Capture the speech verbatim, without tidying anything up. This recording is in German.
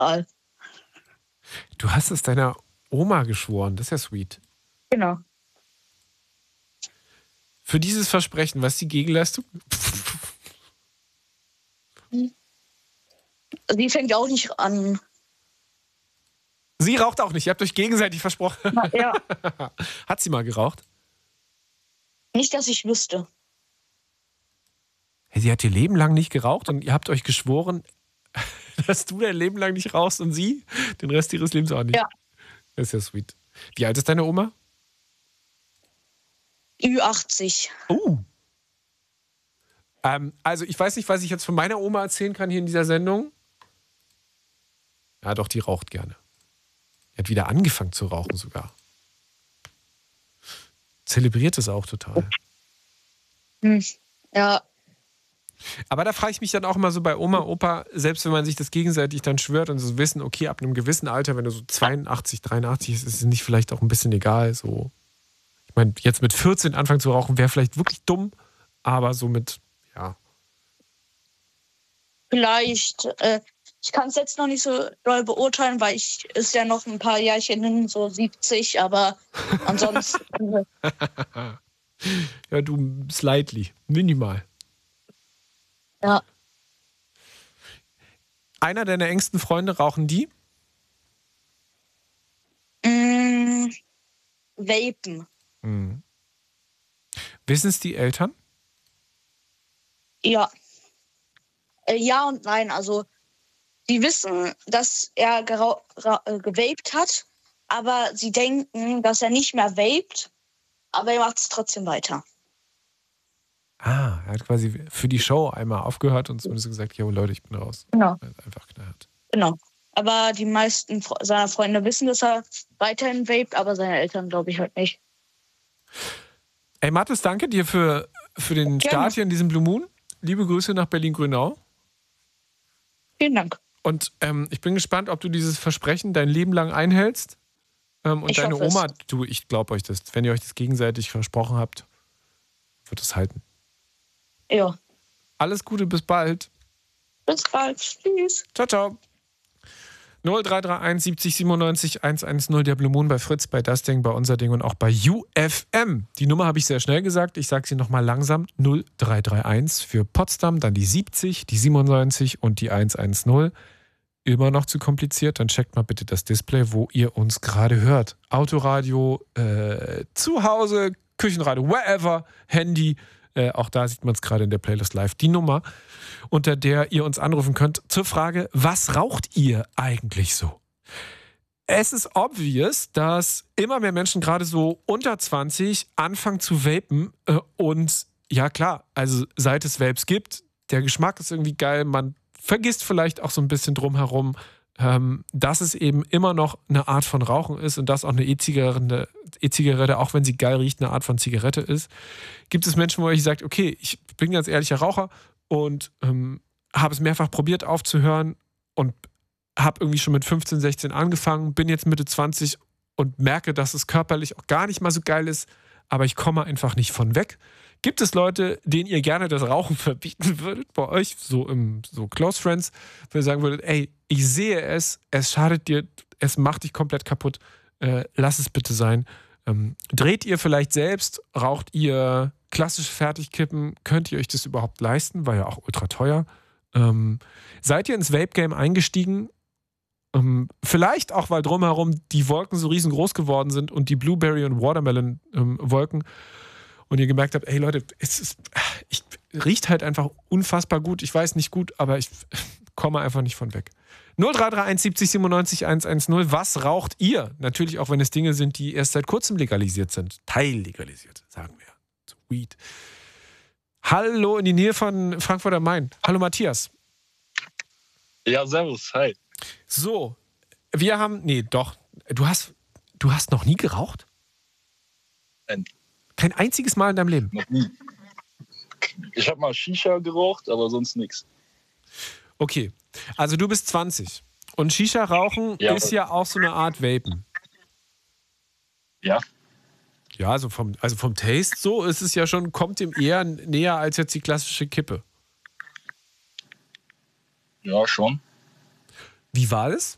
Du hast es deiner Oma geschworen, das ist ja sweet. Genau. Für dieses Versprechen, was ist die Gegenleistung? Sie fängt auch nicht an. Sie raucht auch nicht, ihr habt euch gegenseitig versprochen. Na, ja. Hat sie mal geraucht? Nicht, dass ich wüsste. Hey, sie hat ihr Leben lang nicht geraucht und ihr habt euch geschworen, dass du dein Leben lang nicht rauchst und sie den Rest ihres Lebens auch nicht. Ja. Das ist ja sweet. Wie alt ist deine Oma? Ü achtzig. Oh. Ähm, also ich weiß nicht, was ich jetzt von meiner Oma erzählen kann hier in dieser Sendung. Ja, doch, die raucht gerne. Die hat wieder angefangen zu rauchen sogar. Zelebriert es auch total. Hm. Ja. Aber da frage ich mich dann auch mal so bei Oma, Opa, selbst wenn man sich das gegenseitig dann schwört und so wissen, okay, ab einem gewissen Alter, wenn du so zweiundachtzig, dreiundachtzig ist, ist es nicht vielleicht auch ein bisschen egal. So. Ich meine, jetzt mit vierzehn anfangen zu rauchen, wäre vielleicht wirklich dumm, aber so mit, ja. Vielleicht, äh, ich kann es jetzt noch nicht so doll beurteilen, weil ich ist ja noch ein paar Jährchen hin, so siebzig, aber ansonsten. Ja, du slightly, minimal. Ja. Einer deiner engsten Freunde, rauchen die? Mm, Vapen. Mhm. Wissen es die Eltern? Ja. Äh, ja und nein. Also, die wissen, dass er gerau- ra- äh, gewaped hat, aber sie denken, dass er nicht mehr vaped, aber er macht es trotzdem weiter. Ah, er hat quasi für die Show einmal aufgehört und zumindest gesagt, jo Leute, ich bin raus. Genau. Einfach knallt. Genau. Aber die meisten Fre- seiner Freunde wissen, dass er weiterhin vaped, aber seine Eltern glaube ich halt nicht. Ey, Mathis, danke dir für, für den Gerne. Start hier in diesem Blue Moon. Liebe Grüße nach Berlin-Grünau. Vielen Dank. Und ähm, ich bin gespannt, ob du dieses Versprechen dein Leben lang einhältst. Ähm, und Ich deine hoffe es. Oma, du, ich glaube euch das, wenn ihr euch das gegenseitig versprochen habt, wird es halten. Ja. Alles Gute, bis bald. Bis bald. Tschüss. Ciao, ciao. null drei drei eins siebzig siebenundneunzig hundertzehn, der Blue Moon bei Fritz, bei Das Ding, bei Unser Ding und auch bei U F M. Die Nummer habe ich sehr schnell gesagt. Ich sage sie nochmal langsam. null drei drei eins für Potsdam, dann die siebzig, die siebenundneunzig und die hundertzehn. Immer noch zu kompliziert? Dann checkt mal bitte das Display, wo ihr uns gerade hört. Autoradio, äh, zu Hause, Küchenradio, wherever, Handy. Äh, auch da sieht man es gerade in der Playlist live. Die Nummer, unter der ihr uns anrufen könnt, zur Frage, was raucht ihr eigentlich so? Es ist obvious, dass immer mehr Menschen gerade so unter zwanzig anfangen zu vapen. Äh, und ja klar, also seit es Vapes gibt, der Geschmack ist irgendwie geil, man vergisst vielleicht auch so ein bisschen drumherum, ähm, dass es eben immer noch eine Art von Rauchen ist und dass auch eine E-Zigarette, E-Zigarette, auch wenn sie geil riecht, eine Art von Zigarette ist. Gibt es Menschen, wo ich sage, okay, ich bin ganz ehrlicher Raucher und ähm, habe es mehrfach probiert aufzuhören und habe irgendwie schon mit fünfzehn, sechzehn angefangen, bin jetzt Mitte zwanzig und merke, dass es körperlich auch gar nicht mal so geil ist, aber ich komme einfach nicht von weg. Gibt es Leute, denen ihr gerne das Rauchen verbieten würdet bei euch, so im so Close Friends, wo ihr sagen würdet, ey, ich sehe es, es schadet dir, es macht dich komplett kaputt, äh, lass es bitte sein. Ähm, dreht ihr vielleicht selbst, raucht ihr klassische Fertigkippen, könnt ihr euch das überhaupt leisten, war ja auch ultra teuer. Ähm, seid ihr ins Vape-Game eingestiegen? Ähm, vielleicht auch, weil drumherum die Wolken so riesengroß geworden sind und die Blueberry- und Watermelon-Wolken und ihr gemerkt habt, ey Leute, es ist, ich, riecht halt einfach unfassbar gut. Ich weiß nicht gut, aber ich komme einfach nicht von weg. null drei drei eins siebzig siebenundneunzig hundertzehn. Was raucht ihr? Natürlich auch, wenn es Dinge sind, die erst seit kurzem legalisiert sind. Teillegalisiert, sagen wir. So Weed. Hallo in die Nähe von Frankfurt am Main. Hallo Matthias. Ja, servus, hi. So, wir haben, nee, doch, du hast, du hast noch nie geraucht? Nein. Kein einziges Mal in deinem Leben? Noch nie. Ich habe mal Shisha geraucht, aber sonst nichts. Okay, also du bist zwanzig und Shisha rauchen Ja. ist ja auch so eine Art Vapen. Ja. Ja, also vom, also vom Taste so ist es ja schon, kommt dem eher näher als jetzt die klassische Kippe. Ja, schon. Wie war das?